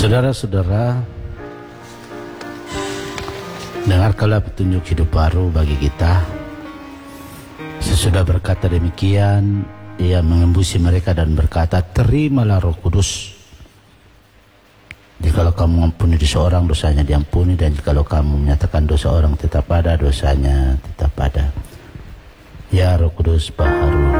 Saudara-saudara, dengarkanlah petunjuk hidup baru bagi kita. Sesudah berkata demikian, ia mengembusi mereka dan berkata, terimalah Roh Kudus. Jikalau kamu mengampuni dosa orang, dosanya diampuni, dan jikalau kamu menyatakan dosa orang tetap ada, dosanya tetap ada. Ya Roh Kudus, baharu